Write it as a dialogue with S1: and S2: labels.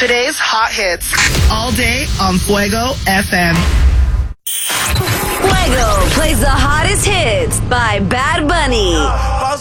S1: Today's hot hits. All day on Fuego FM.
S2: Fuego plays the hottest hits by Bad